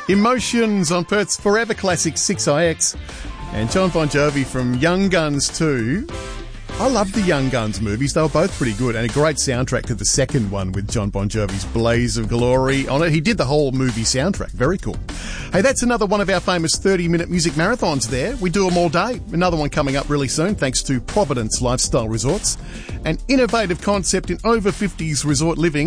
Emotions on Perth's Forever Classic 6IX. And John Bon Jovi from Young Guns 2. I love the Young Guns movies. They were both pretty good, and a great soundtrack to the second one with John Bon Jovi's Blaze of Glory on it. He did the whole movie soundtrack. Very cool. Hey, that's another one of our famous 30-minute music marathons there. We do them all day. Another one coming up really soon, thanks to Providence Lifestyle Resorts. An innovative concept in over 50s resort living,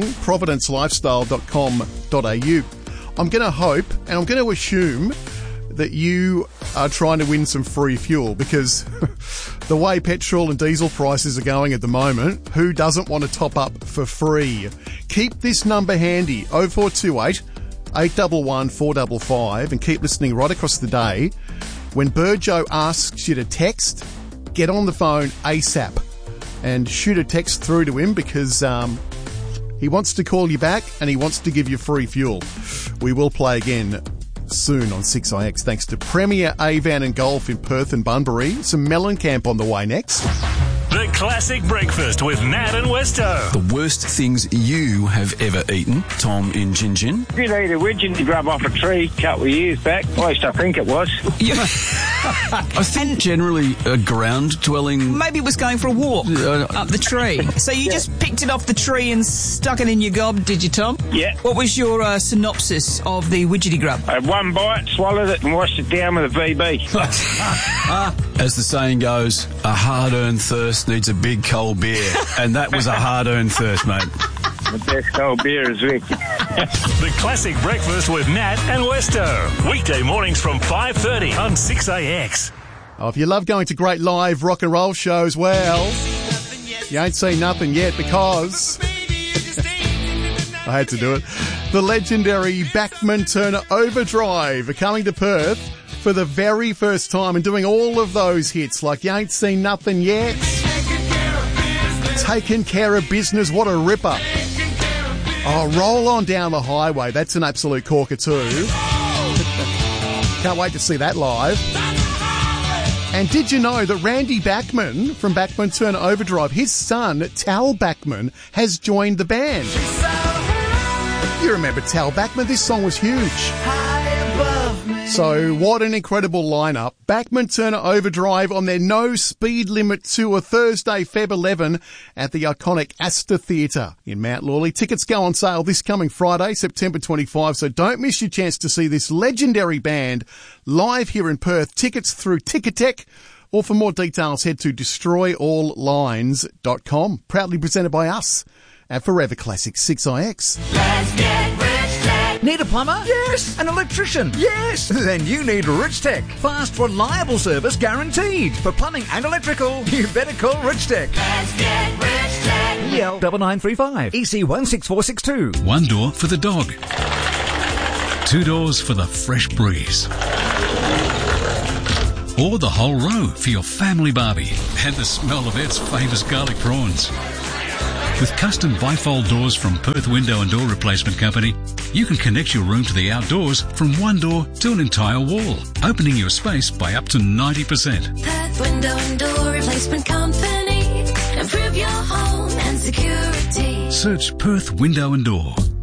providencelifestyle.com.au. I'm going to hope, and I'm going to assume that you are trying to win some free fuel, because the way petrol and diesel prices are going at the moment, who doesn't want to top up for free? Keep this number handy, 0428 811 455, and keep listening right across the day. When Burjo asks you to text, get on the phone ASAP and shoot a text through to him, because he wants to call you back and he wants to give you free fuel. We will play again soon on 6IX, thanks to Premier Avan and Golf in Perth and Bunbury. Some Mellencamp on the way next. The Classic Breakfast with Nat and Westo. The worst things you have ever eaten, Tom in Gin Gin. Did eat a widgeon grub off a tree a couple of years back. At least I think it was. Yeah. I think generally a ground-dwelling... Maybe it was going for a walk up the tree. So you just picked it off the tree and stuck it in your gob, did you, Tom? Yeah. What was your synopsis of the widgety grub? I had one bite, swallowed it and washed it down with a VB. As the saying goes, a hard-earned thirst needs a big cold beer. And that was a hard-earned thirst, mate. The best cold beer is Vic. The Classic Breakfast with Nat and Westo. Weekday mornings from 5:30 on 6AX. Oh, if you love going to great live rock and roll shows, well, you ain't seen nothing yet, because I had to do it. The legendary Bachman Turner Overdrive are coming to Perth for the very first time and doing all of those hits like You Ain't Seen Nothing Yet, Taking Care of Business, what a ripper. Oh, Roll On Down the Highway, that's an absolute corker too. Can't wait to see that live. And did you know that Randy Bachman from Bachman Turner Overdrive, his son, Tal Bachman, has joined the band? You remember Tal Bachman, this song was huge. So what an incredible lineup. Bachman Turner Overdrive on their No Speed Limit tour Thursday, Feb 11 at the iconic Astor Theatre in Mount Lawley. Tickets go on sale this coming Friday, September 25, so don't miss your chance to see this legendary band live here in Perth. Tickets through Ticketek, or for more details head to destroyalllines.com. Proudly presented by us at Forever Classic 6IX. Let's get rich tech. Need a plumber? Yes. An electrician? Yes. Then you need Rich Tech. Fast, reliable service guaranteed. For plumbing and electrical, you better call Rich Tech. Let's get rich tech. EL 9935 EC 16462. One door for the dog. Two doors for the fresh breeze. Or the whole row for your family barbie and the smell of its famous garlic prawns. With custom bifold doors from Perth Window and Door Replacement Company, you can connect your room to the outdoors from one door to an entire wall, opening your space by up to 90%. Perth Window and Door Replacement Company. Improve your home and security. Search Perth Window and Door.